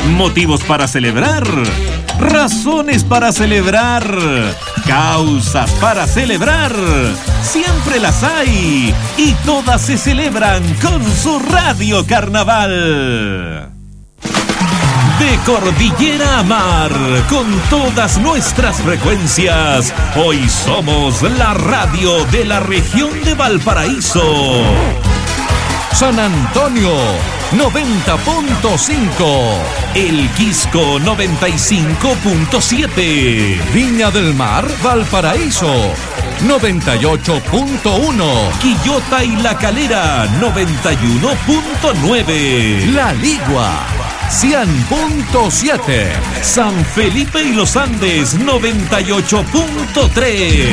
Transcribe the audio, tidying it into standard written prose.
Motivos para celebrar, razones para celebrar, causas para celebrar. Siempre las hay y todas se celebran con su Radio Carnaval. De cordillera a mar, con todas nuestras frecuencias, hoy somos la radio de la región de Valparaíso. San Antonio 90.5, El Quisco 95.7, Viña del Mar, Valparaíso 98.1, Quillota y La Calera 91.9, La Ligua 100.7, San Felipe y los Andes 98.3,